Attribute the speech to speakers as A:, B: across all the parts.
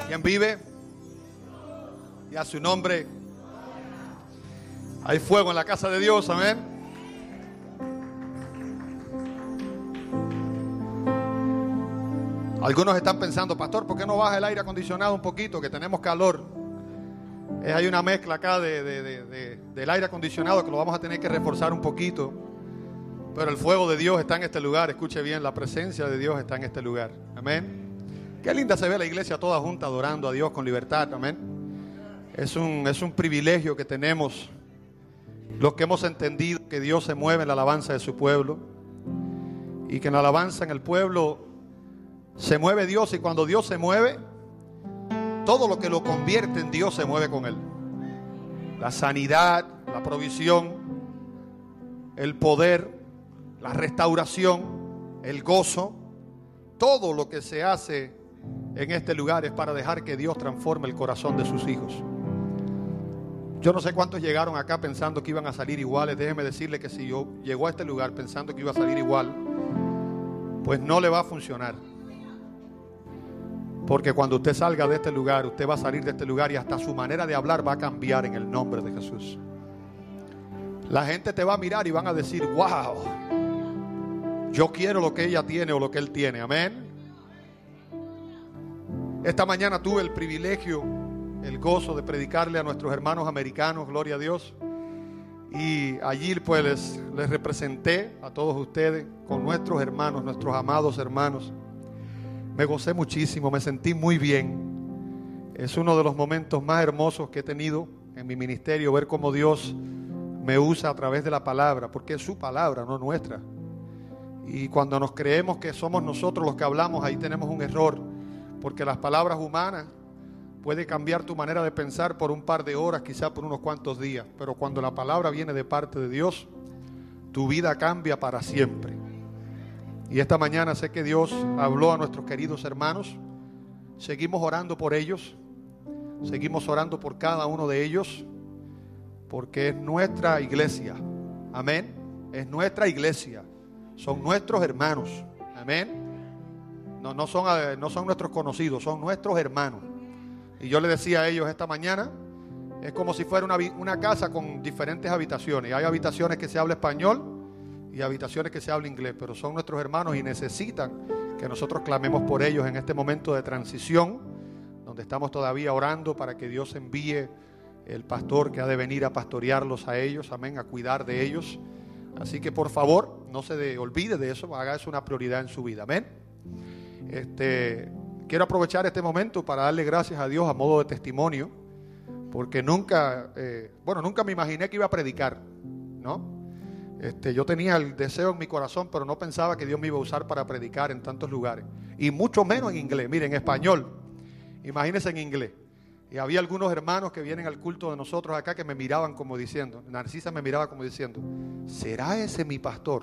A: ¿Quién vive? Y a su nombre hay fuego en la casa de Dios, amén. Algunos están pensando, pastor, ¿por qué no baja el aire acondicionado un poquito? Que tenemos calor. Hay una mezcla acá del aire acondicionado que lo vamos a tener que reforzar un poquito. Pero el fuego de Dios está en este lugar. Escuche bien, la presencia de Dios está en este lugar. Amén. Qué linda se ve la iglesia toda junta adorando a Dios con libertad. Amén. Es un privilegio que tenemos los que hemos entendido que Dios se mueve en la alabanza de su pueblo. Y que en la alabanza en el pueblo se mueve Dios. Y cuando Dios se mueve, todo lo que lo convierte en Dios se mueve con Él. La sanidad, la provisión, el poder, la restauración, el gozo, todo lo que se hace en este lugar es para dejar que Dios transforme el corazón de sus hijos. Yo no sé cuántos llegaron acá pensando que iban a salir iguales. Déjeme decirle que si yo llegó a este lugar pensando que iba a salir igual, pues no le va a funcionar. Porque cuando usted salga de este lugar, usted va a salir de este lugar y hasta su manera de hablar va a cambiar en el nombre de Jesús. La gente te va a mirar y van a decir, wow, yo quiero lo que ella tiene o lo que él tiene. Amén. Esta mañana tuve el privilegio, el gozo de predicarle a nuestros hermanos americanos, gloria a Dios. Y allí pues les representé a todos ustedes con nuestros hermanos, nuestros amados hermanos. Me gocé muchísimo, me sentí muy bien. Es uno de los momentos más hermosos que he tenido en mi ministerio, ver cómo Dios me usa a través de la palabra, porque es su palabra, no nuestra. Y cuando nos creemos que somos nosotros los que hablamos, ahí tenemos un error, porque las palabras humanas pueden cambiar tu manera de pensar por un par de horas, quizá por unos cuantos días, pero cuando la palabra viene de parte de Dios, tu vida cambia para siempre. Y esta mañana sé que Dios habló a nuestros queridos hermanos. Seguimos orando por ellos. Seguimos orando por cada uno de ellos. Porque es nuestra iglesia. Amén. Es nuestra iglesia. Son nuestros hermanos. Amén. No son nuestros conocidos, son nuestros hermanos. Y yo le decía a ellos esta mañana, es como si fuera una casa con diferentes habitaciones. Hay habitaciones que se habla español y habitaciones que se habla inglés, pero son nuestros hermanos y necesitan que nosotros clamemos por ellos en este momento de transición, donde estamos todavía orando para que Dios envíe el pastor que ha de venir a pastorearlos a ellos, amén, a cuidar de ellos. Así que por favor, no se olvide de eso, haga eso una prioridad en su vida, amén. Quiero aprovechar este momento para darle gracias a Dios a modo de testimonio, porque nunca me imaginé que iba a predicar, ¿no? Yo tenía el deseo en mi corazón, pero no pensaba que Dios me iba a usar para predicar en tantos lugares. Y mucho menos en inglés. Miren, en español. Imagínense en inglés. Y había algunos hermanos que vienen al culto de nosotros acá que me miraban como diciendo, Narcisa me miraba como diciendo, ¿será ese mi pastor?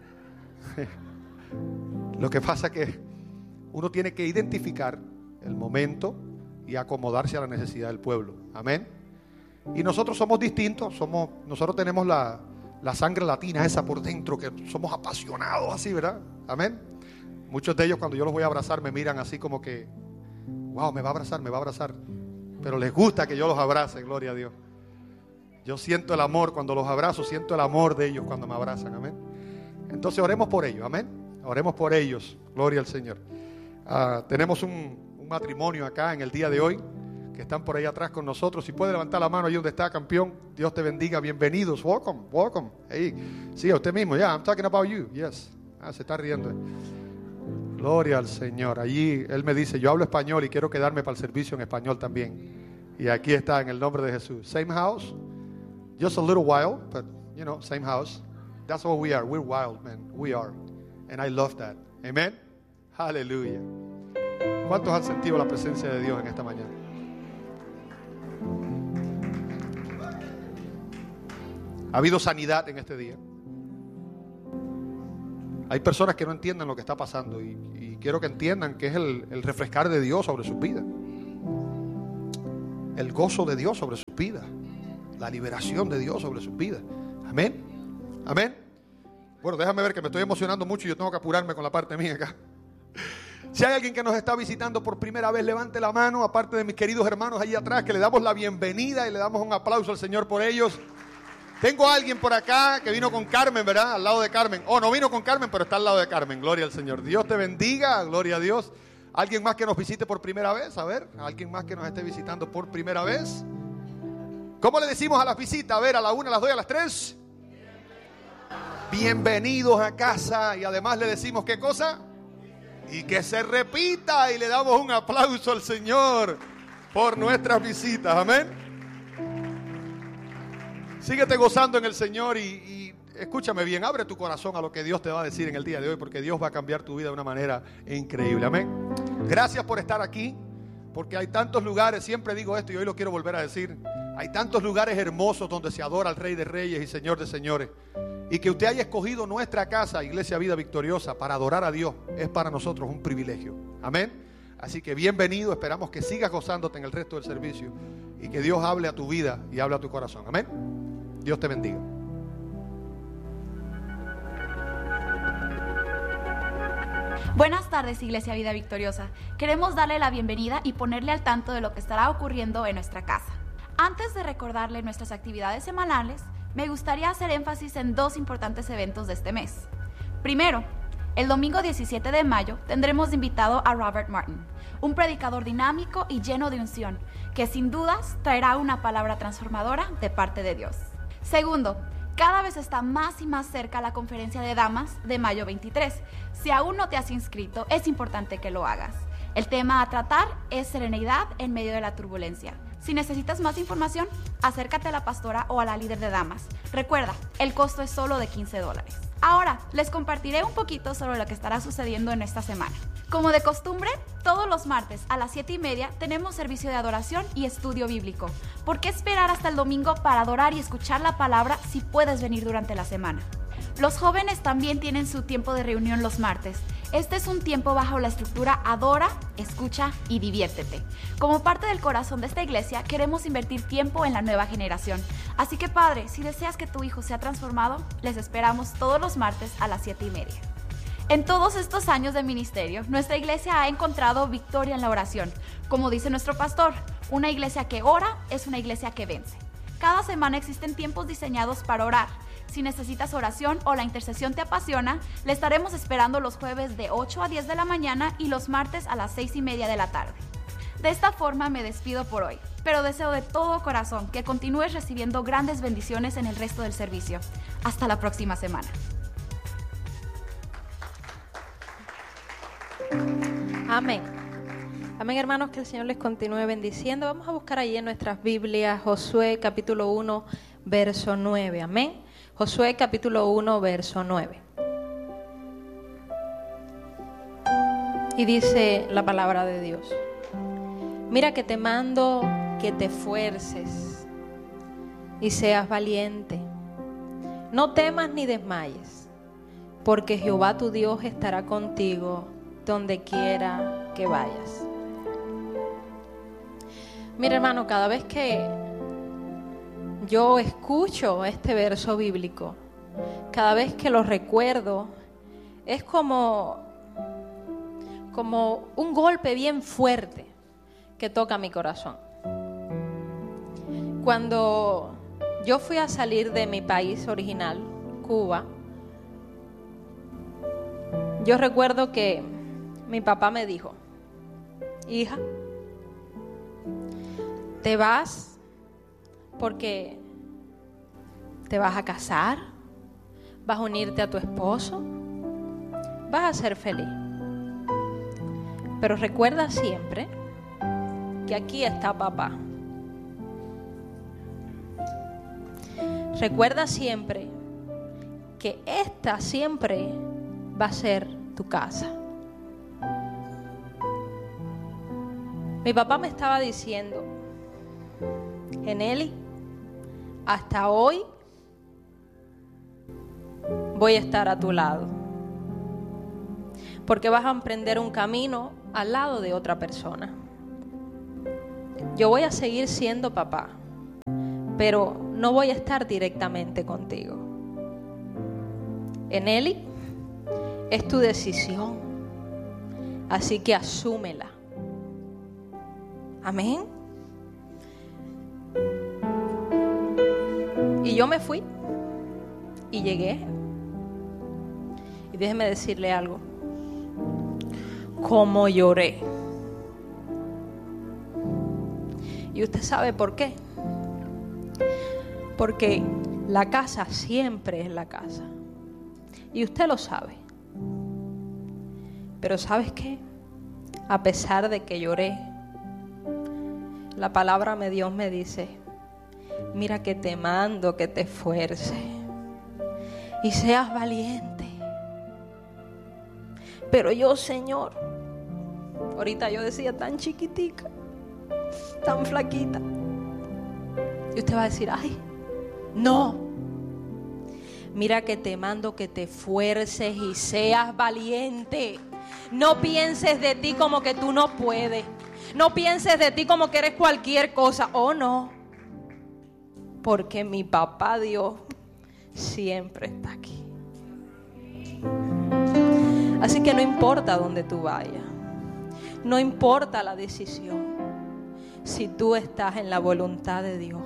A: Lo que pasa es que uno tiene que identificar el momento y acomodarse a la necesidad del pueblo. Amén. Y nosotros somos distintos. Nosotros tenemos la sangre latina esa por dentro, que somos apasionados así, ¿verdad? Amén. Muchos de ellos cuando yo los voy a abrazar me miran así como que, wow, me va a abrazar. Pero les gusta que yo los abrace, gloria a Dios. Yo siento el amor cuando los abrazo, siento el amor de ellos cuando me abrazan, amén. Entonces oremos por ellos, amén. Oremos por ellos, gloria al Señor. Tenemos un matrimonio acá en el día de hoy, que están por ahí atrás con nosotros. Si puede levantar la mano ahí donde está, campeón. Dios te bendiga, bienvenidos. Welcome. Hey. Sí, a usted mismo. Yeah, I'm talking about you. Yes. Se está riendo. Gloria al Señor. Allí él me dice, yo hablo español y quiero quedarme para el servicio en español también. Y aquí está, en el nombre de Jesús. Same house. Just a little wild, but same house. That's what we are. We're wild, man. We are. And I love that. Amen. Aleluya. ¿Cuántos han sentido la presencia de Dios en esta mañana? Ha habido sanidad en este día. Hay personas que no entienden lo que está pasando y quiero que entiendan que es el refrescar de Dios sobre sus vidas. El gozo de Dios sobre sus vidas. La liberación de Dios sobre sus vidas. Amén. Amén. Bueno, déjame ver que me estoy emocionando mucho y yo tengo que apurarme con la parte mía acá. Si hay alguien que nos está visitando por primera vez, levante la mano, aparte de mis queridos hermanos allí atrás, que le damos la bienvenida y le damos un aplauso al Señor por ellos. Tengo a alguien por acá que vino con Carmen, ¿verdad? Al lado de Carmen. Oh, no vino con Carmen, pero está al lado de Carmen. Gloria al Señor. Dios te bendiga, gloria a Dios. ¿Alguien más que nos visite por primera vez? A ver, ¿alguien más que nos esté visitando por primera vez? ¿Cómo le decimos a las visitas? A ver, a la 1, a las 2 y a las 3. Bienvenidos a casa. Y además le decimos, ¿qué cosa? Y que se repita. Y le damos un aplauso al Señor por nuestras visitas. Amén. Síguete gozando en el Señor y escúchame bien, abre tu corazón a lo que Dios te va a decir en el día de hoy, porque Dios va a cambiar tu vida de una manera increíble. Amén. Gracias por estar aquí, porque hay tantos lugares, siempre digo esto y hoy lo quiero volver a decir, hay tantos lugares hermosos donde se adora al Rey de Reyes y Señor de Señores, y que usted haya escogido nuestra casa, Iglesia Vida Victoriosa, para adorar a Dios, es para nosotros un privilegio. Amén. Así que bienvenido, esperamos que sigas gozándote en el resto del servicio y que Dios hable a tu vida y hable a tu corazón. Amén. Dios te bendiga.
B: Buenas tardes, Iglesia Vida Victoriosa. Queremos darle la bienvenida y ponerle al tanto de lo que estará ocurriendo en nuestra casa. Antes de recordarle nuestras actividades semanales, me gustaría hacer énfasis en 2 importantes eventos de este mes. Primero, el domingo 17 de mayo tendremos de invitado a Robert Martin, un predicador dinámico y lleno de unción, que sin dudas traerá una palabra transformadora de parte de Dios. Segundo, cada vez está más y más cerca la conferencia de damas de mayo 23. Si aún no te has inscrito, es importante que lo hagas. El tema a tratar es serenidad en medio de la turbulencia. Si necesitas más información, acércate a la pastora o a la líder de damas. Recuerda, el costo es solo de $15. Ahora, les compartiré un poquito sobre lo que estará sucediendo en esta semana. Como de costumbre, todos los martes a las 7:30 tenemos servicio de adoración y estudio bíblico. ¿Por qué esperar hasta el domingo para adorar y escuchar la palabra si puedes venir durante la semana? Los jóvenes también tienen su tiempo de reunión los martes. Este es un tiempo bajo la estructura adora, escucha y diviértete. Como parte del corazón de esta iglesia, queremos invertir tiempo en la nueva generación. Así que padre, si deseas que tu hijo sea transformado, les esperamos todos los martes a las 7:30. En todos estos años de ministerio, nuestra iglesia ha encontrado victoria en la oración. Como dice nuestro pastor, una iglesia que ora es una iglesia que vence. Cada semana existen tiempos diseñados para orar. Si necesitas oración o la intercesión te apasiona, le estaremos esperando los jueves de 8 a 10 de la mañana y los martes a las 6:30 de la tarde. De esta forma me despido por hoy, pero deseo de todo corazón que continúes recibiendo grandes bendiciones en el resto del servicio. Hasta la próxima semana.
C: Amén. Amén, hermanos, que el Señor les continúe bendiciendo. Vamos a buscar ahí en nuestras Biblias Josué capítulo 1, verso 9. Amén. Josué capítulo 1, verso 9. Y dice la palabra de Dios: mira que te mando que te esfuerces y seas valiente. No temas ni desmayes, porque Jehová tu Dios estará contigo donde quiera que vayas. Mira, hermano, cada vez que yo escucho este verso bíblico, cada vez que lo recuerdo, es como un golpe bien fuerte que toca mi corazón. Cuando yo fui a salir de mi país original, Cuba, yo recuerdo que mi papá me dijo: hija, te vas porque te vas a casar, vas a unirte a tu esposo, vas a ser feliz. Pero recuerda siempre que aquí está papá. Recuerda siempre que esta siempre va a ser tu casa. Mi papá me estaba diciendo: Eneli, hasta hoy voy a estar a tu lado, porque vas a emprender un camino al lado de otra persona. Yo voy a seguir siendo papá, pero no voy a estar directamente contigo. Eneli, es tu decisión. Así que asúmela. Amén. Y yo me fui y llegué. Y déjeme decirle algo. Cómo lloré. Y usted sabe por qué. Porque la casa siempre es la casa. Y usted lo sabe. Pero ¿sabes qué? A pesar de que lloré, la palabra de Dios me dice: mira que te mando que te esfuerces y seas valiente. Pero yo, Señor, ahorita yo decía tan chiquitica, tan flaquita. Y usted va a decir: ay, no. Mira que te mando que te esfuerces y seas valiente. No pienses de ti como que tú no puedes. No pienses de ti como que eres cualquier cosa. Oh, no. Porque mi papá Dios siempre está aquí. Así que no importa dónde tú vayas. No importa la decisión. Si tú estás en la voluntad de Dios,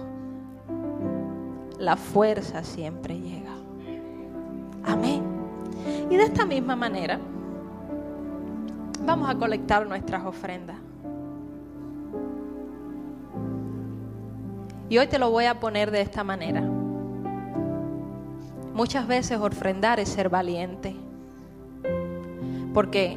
C: la fuerza siempre llega. Amén. Y de esta misma manera vamos a colectar nuestras ofrendas. Y hoy te lo voy a poner de esta manera. Muchas veces ofrendar es ser valiente. Porque,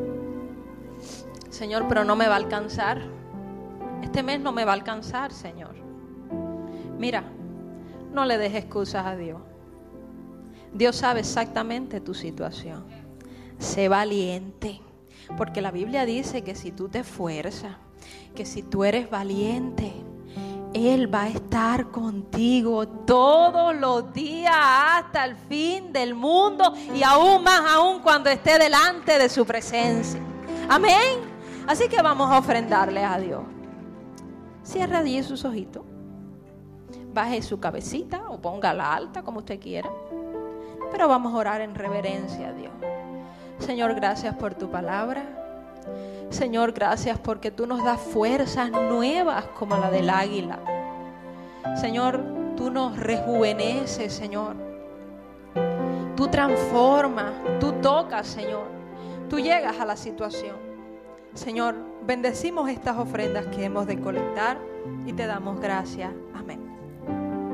C: Señor, pero no me va a alcanzar. Este mes no me va a alcanzar, Señor. Mira, no le des excusas a Dios. Dios sabe exactamente tu situación. Sé valiente. Porque la Biblia dice que si tú te esfuerzas, que si tú eres valiente, Él va a estar contigo todos los días hasta el fin del mundo y aún más aún cuando esté delante de su presencia. Amén. Así que vamos a ofrendarle a Dios. Cierra allí sus ojitos. Baje su cabecita o póngala alta como usted quiera. Pero vamos a orar en reverencia a Dios. Señor, gracias por tu palabra. Señor, gracias porque tú nos das fuerzas nuevas como la del águila. Señor, tú nos rejuveneces, Señor. Tú transformas, tú tocas, Señor. Tú llegas a la situación. Señor, bendecimos estas ofrendas que hemos de colectar y te damos gracias. Amén.